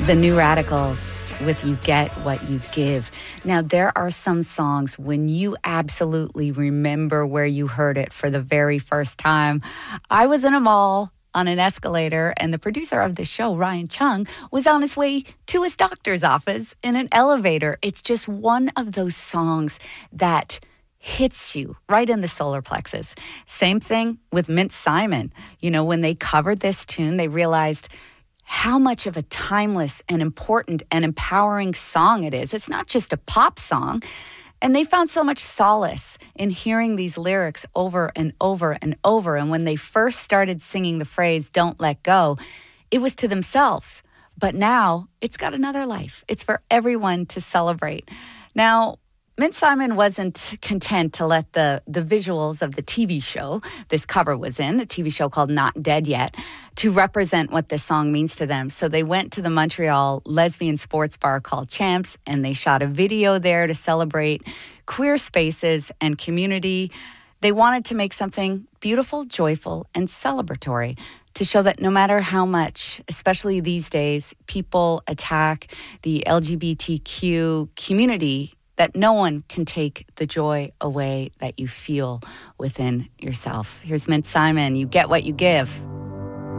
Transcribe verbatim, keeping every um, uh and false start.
The New Radicals with You Get What You Give. Now, there are some songs when you absolutely remember where you heard it for the very first time. I was in a mall on an escalator, and the producer of the show, Ryan Chung, was on his way to his doctor's office in an elevator. It's just one of those songs that hits you right in the solar plexus. Same thing with Mint Simon. You know, when they covered this tune, they realized how much of a timeless and important and empowering song it is. It's not just a pop song. And they found so much solace in hearing these lyrics over and over and over. And when they first started singing the phrase, "Don't let go," it was to themselves. But now it's got another life. It's for everyone to celebrate. Now, Mint Simon wasn't content to let the, the visuals of the T V show this cover was in, a T V show called Not Dead Yet, to represent what this song means to them. So they went to the Montreal lesbian sports bar called Champs, and they shot a video there to celebrate queer spaces and community. They wanted to make something beautiful, joyful, and celebratory to show that no matter how much, especially these days, people attack the L G B T Q community, that no one can take the joy away that you feel within yourself. Here's Mint Simon, You Get What You Give.